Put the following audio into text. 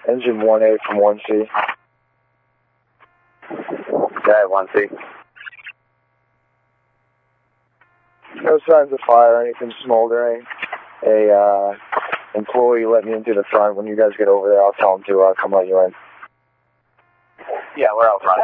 Engine 1A from 1C. Okay, 1C. No signs of fire, anything smoldering. A employee let me into the front. When you guys get over there, I'll tell him to come let you in. Yeah, we're out front.